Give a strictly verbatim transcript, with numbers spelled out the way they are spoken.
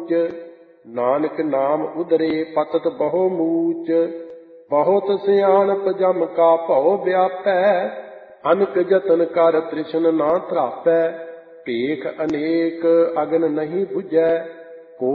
ਊਚ। ਨਾਨਕ ਨਾਮ ਉਦਰੇ ਪਤਤ ਬਹੁ ਮੂਚ। ਬਹੁਤ ਸਿਆਣਪ ਜਮ ਕਾ ਭਉ ਵਿਆਪੈ। ਅਨਕ ਜਤਨ ਕਰ ਤ੍ਰਿਸ਼ਨ ਨਾ ਧਰਾਪੈ। ਭੇਖ ਅਨੇਕ ਅਗਨ ਨਹੀਂ ਬੁਝੈ।